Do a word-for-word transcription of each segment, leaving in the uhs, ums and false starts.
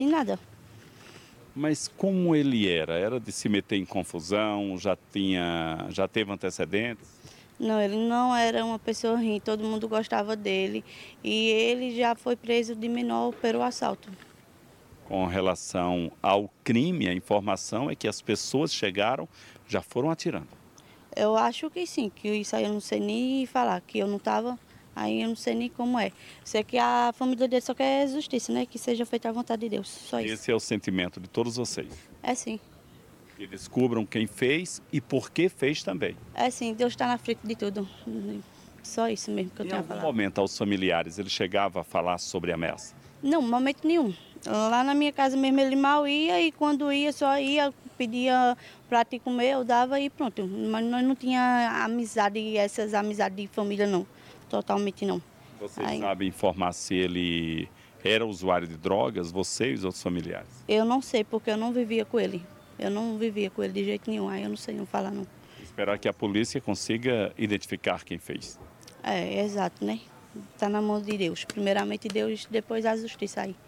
E nada. Mas como ele era? Era de se meter em confusão? Já tinha, já teve antecedentes? Não, ele não era uma pessoa ruim, todo mundo gostava dele. E ele já foi preso de menor pelo assalto. Com relação ao crime, a informação é que as pessoas chegaram, já foram atirando. Eu acho que sim, que isso aí eu não sei nem falar, que eu não estava, aí eu não sei nem como é. Sei que a família dele só quer justiça, né? Que seja feita a vontade de Deus, só isso. Esse é o sentimento de todos vocês. É sim, Que descubram quem fez e por que fez também. é sim, Deus está na frente de tudo. Só isso mesmo que eu Em tenho a algum falar. momento, aos familiares, ele chegava a falar sobre ameaça? Não, momento nenhum. Lá na minha casa mesmo ele mal ia e quando ia só ia, pedia prato de comer, eu dava e pronto. Mas nós não tinha amizade, essas amizades de família não, totalmente não. Vocês Aí, sabem informar se ele era usuário de drogas, você e os outros familiares? eu não sei porque eu não vivia com ele. Eu não vivia com ele de jeito nenhum, aí eu não sei não falar não. Esperar que a polícia consiga identificar quem fez. É, exato, né? Tá na mão de Deus. Primeiramente Deus, depois a justiça aí.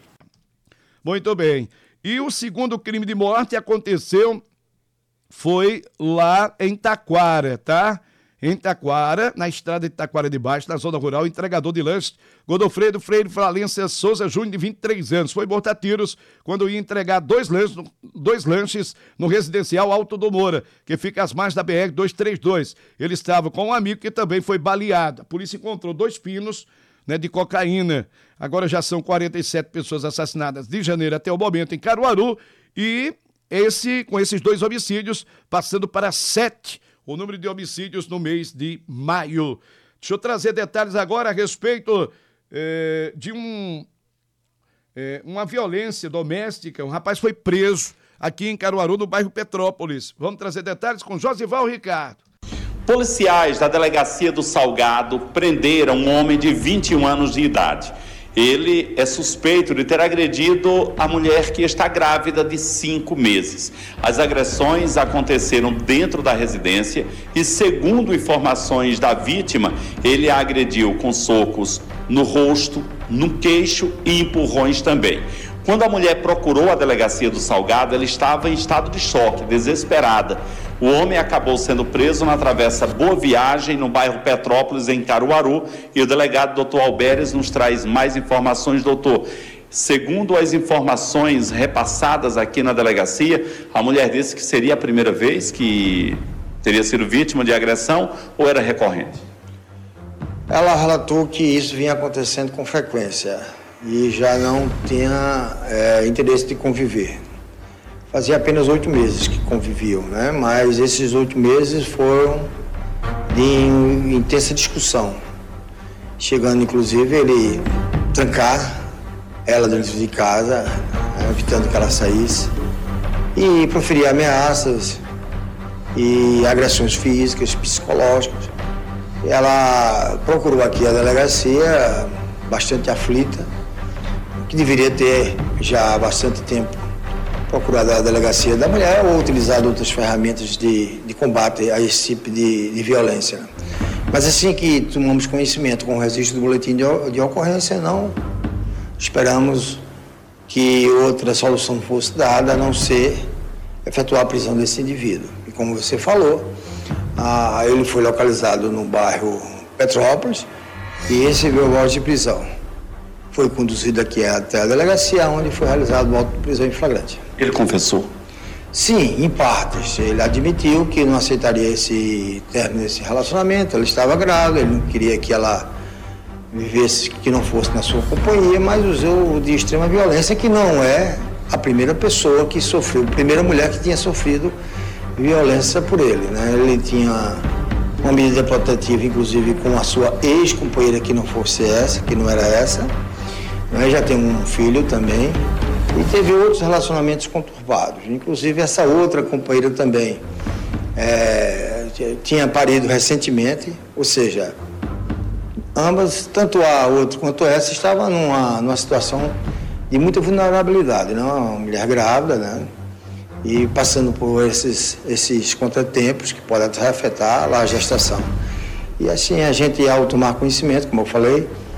Muito bem. E o segundo crime de morte aconteceu, foi lá em Taquara, tá? Em Taquara, na estrada de Taquara de Baixo, na zona rural, entregador de lanche, Godofredo Freire Valência Souza Júnior, de vinte e três anos. Foi morto a tiros quando ia entregar dois lanches, dois lanches no residencial Alto do Moura, que fica às margens da B R duzentos e trinta e dois. Ele estava com um amigo que também foi baleado. A polícia encontrou dois pinos, né, de cocaína. Agora já são quarenta e sete pessoas assassinadas de janeiro até o momento em Caruaru e esse, com esses dois homicídios passando para sete o número de homicídios no mês de maio. Deixa eu trazer detalhes agora a respeito eh, de um, eh, uma violência doméstica. Um rapaz foi preso aqui em Caruaru, no bairro Petrópolis. Vamos trazer detalhes com Josival Ricardo. Policiais da delegacia do Salgado prenderam um homem de vinte e um anos de idade. Ele é suspeito de ter agredido a mulher que está grávida de cinco meses. As agressões aconteceram dentro da residência e, segundo informações da vítima, ele a agrediu com socos no rosto, no queixo e empurrões também. Quando a mulher procurou a delegacia do Salgado, ela estava em estado de choque, desesperada. O homem acabou sendo preso na Travessa Boa Viagem, no bairro Petrópolis, em Caruaru, e o delegado doutor Alberes nos traz mais informações. Doutor, segundo as informações repassadas aqui na delegacia, a mulher disse que seria a primeira vez que teria sido vítima de agressão ou era recorrente? Ela relatou que isso vinha acontecendo com frequência e já não tinha é, interesse de conviver. Fazia apenas oito meses que conviviam, né? Mas esses oito meses foram de intensa discussão, chegando inclusive ele trancar ela dentro de casa, né? Evitando que ela saísse, e proferir ameaças e agressões físicas, psicológicas. Ela procurou aqui a delegacia bastante aflita, que deveria ter já há bastante tempo procurado a delegacia da mulher ou utilizado outras ferramentas de, de combate a esse tipo de, de violência. Mas assim que tomamos conhecimento com o registro do boletim de, de ocorrência, não esperamos que outra solução fosse dada, a não ser efetuar a prisão desse indivíduo. E como você falou, ah, ele foi localizado no bairro Petrópolis e recebeu voz de prisão. Foi conduzido aqui até a delegacia, onde foi realizado o auto de prisão em flagrante. Ele confessou? Sim, em partes. Ele admitiu que não aceitaria esse término desse relacionamento, ela estava grávida, ele não queria que ela vivesse, que não fosse na sua companhia, mas usou de extrema violência, que não é a primeira pessoa que sofreu, a primeira mulher que tinha sofrido violência por ele, né? Ele tinha uma medida protetiva, inclusive com a sua ex-companheira, que não fosse essa, que não era essa. Ele já tem um filho também e teve outros relacionamentos conturbados, inclusive essa outra companheira também é, tinha parido recentemente, ou seja, ambas, tanto a outra quanto essa, estavam numa, numa situação de muita vulnerabilidade, né? Uma mulher grávida, né? E passando por esses, esses contratempos que podem até afetar lá a gestação. E assim, a gente, ao tomar conhecimento, como eu falei,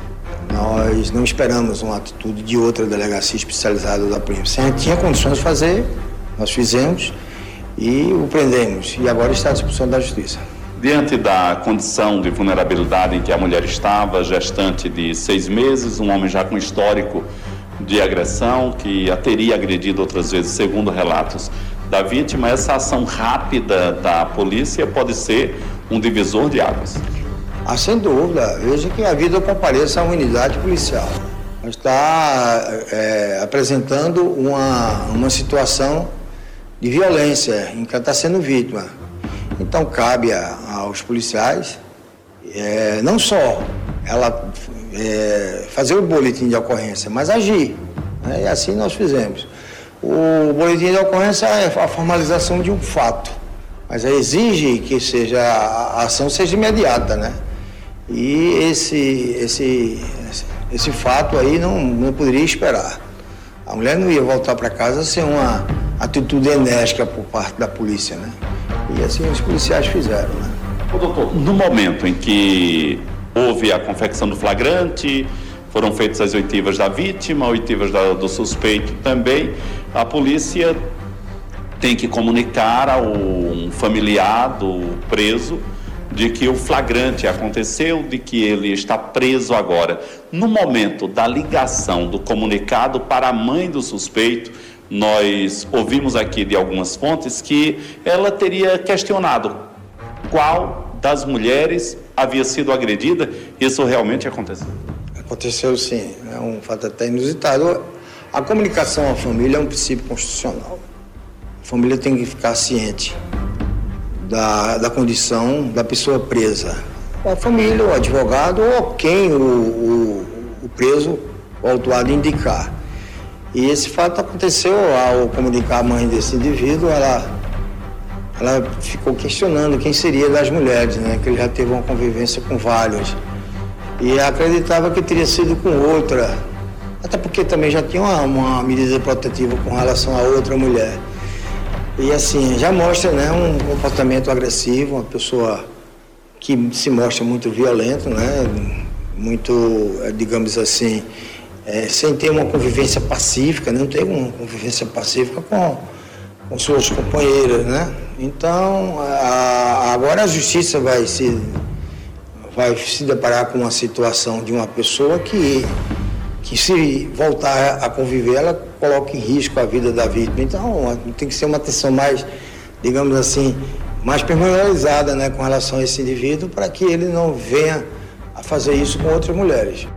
Nós não esperamos uma atitude de outra delegacia especializada da polícia. Se a gente tinha condições de fazer, nós fizemos e o prendemos. E agora está à disposição da justiça. Diante da condição de vulnerabilidade em que a mulher estava, gestante de seis meses, um homem já com histórico de agressão, que a teria agredido outras vezes, segundo relatos da vítima, essa ação rápida da polícia pode ser um divisor de águas. Ah, sem dúvida. Veja que a vida compareça a uma unidade policial. Está é, apresentando uma, uma situação de violência em que ela está sendo vítima. Então, cabe a, aos policiais, é, não só ela é, fazer o boletim de ocorrência, mas agir. Né? E assim nós fizemos. O boletim de ocorrência é a formalização de um fato, mas exige que seja, a ação seja imediata, né? E esse, esse, esse fato aí não, não poderia esperar. A mulher não ia voltar para casa sem uma atitude enérgica por parte da polícia, né? E assim os policiais fizeram, né? Ô, doutor, no momento em que houve a confecção do flagrante, foram feitas as oitivas da vítima, oitivas da, do suspeito também, a polícia tem que comunicar ao um familiar do preso de que o flagrante aconteceu, de que ele está preso agora. No momento da ligação do comunicado para a mãe do suspeito, nós ouvimos aqui de algumas fontes que ela teria questionado qual das mulheres havia sido agredida. Isso realmente aconteceu? Aconteceu sim, é um fato até inusitado. A comunicação à família é um princípio constitucional. A família tem que ficar ciente da, da condição da pessoa presa. A família, o advogado ou quem o, o, o preso, o autuado indicar. E esse fato aconteceu ao comunicar a mãe desse indivíduo, ela, ela ficou questionando quem seria das mulheres, né? Que ele já teve uma convivência com várias. E acreditava que teria sido com outra, até porque também já tinha uma, uma medida protetiva com relação a outra mulher. E assim, já mostra, né, um comportamento agressivo, uma pessoa que se mostra muito violento, né, muito, digamos assim, é, sem ter uma convivência pacífica, não tem uma convivência pacífica com, com suas companheiras, né. Então, a, agora a justiça vai se... vai se deparar com uma situação de uma pessoa que, que se voltar a conviver, ela coloca em risco a vida da vítima. Então, tem que ser uma atenção mais, digamos assim, mais permanentizada, né, com relação a esse indivíduo, para que ele não venha a fazer isso com outras mulheres.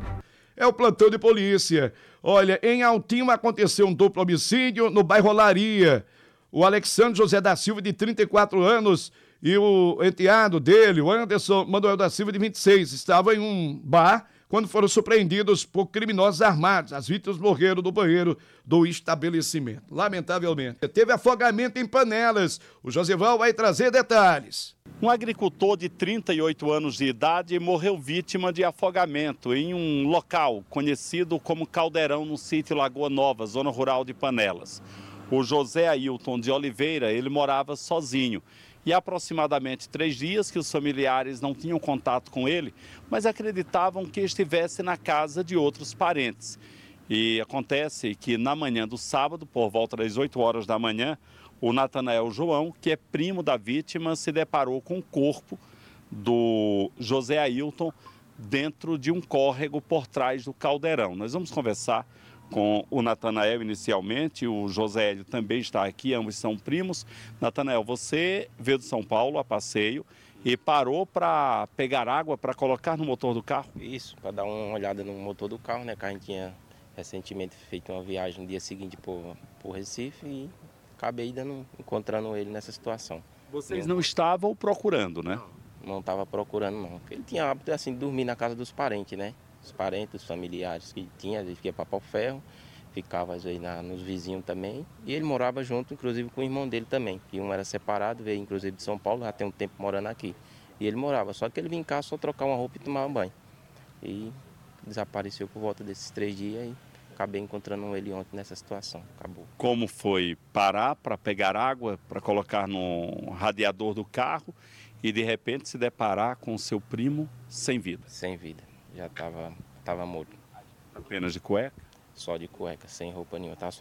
É o plantão de polícia. Olha, em Altinho aconteceu um duplo homicídio no bairro Olaria. O Alexandre José da Silva, de trinta e quatro anos, e o enteado dele, o Anderson Manuel da Silva, de vinte e seis, estavam em um bar quando foram surpreendidos por criminosos armados. As vítimas morreram no banheiro do estabelecimento. Lamentavelmente. Teve afogamento em Panelas. O Josival vai trazer detalhes. Um agricultor de trinta e oito anos de idade morreu vítima de afogamento em um local conhecido como Caldeirão, no sítio Lagoa Nova, zona rural de Panelas. O José Ailton de Oliveira, ele morava sozinho. E há aproximadamente três dias que os familiares não tinham contato com ele, mas acreditavam que estivesse na casa de outros parentes. E acontece que na manhã do sábado, por volta das oito horas da manhã, o Natanael João, que é primo da vítima, se deparou com o corpo do José Ailton dentro de um córrego por trás do caldeirão. Nós vamos conversar com o Natanael inicialmente, o José Hélio também está aqui, ambos são primos. Natanael, você veio de São Paulo a passeio e parou para pegar água para colocar no motor do carro? Isso, para dar uma olhada no motor do carro, né? Que a gente tinha recentemente feito uma viagem no dia seguinte para o Recife e acabei dando, encontrando ele nessa situação. Vocês não estavam procurando, né? Não estava procurando, não. Ele tinha hábito assim, de dormir na casa dos parentes, né? Os parentes, os familiares que tinha, ele ia para Pau-Ferro, ficava às vezes na, nos vizinhos também. E ele morava junto, inclusive, com o irmão dele também. Que um era separado, veio inclusive de São Paulo, já tem um tempo morando aqui. E ele morava, só que ele vinha cá só trocar uma roupa e tomar um banho. E desapareceu por volta desses três dias e acabei encontrando ele ontem nessa situação. Acabou. Como foi parar para pegar água, para colocar no radiador do carro e de repente se deparar com o seu primo sem vida? Sem vida. Já estava Tava morto. Apenas de cueca? Só de cueca, sem roupa nenhuma. Tava só